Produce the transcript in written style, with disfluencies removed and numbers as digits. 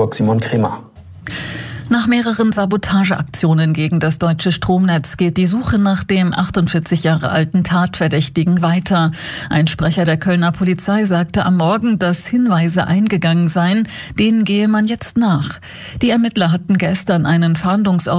Hamburg Simon Kremer. Nach mehreren Sabotageaktionen gegen das deutsche Stromnetz geht die Suche nach dem 48 Jahre alten Tatverdächtigen weiter. Ein Sprecher der Kölner Polizei sagte am Morgen, dass Hinweise eingegangen seien. Denen gehe man jetzt nach. Die Ermittler hatten gestern einen Fahndungsauftrag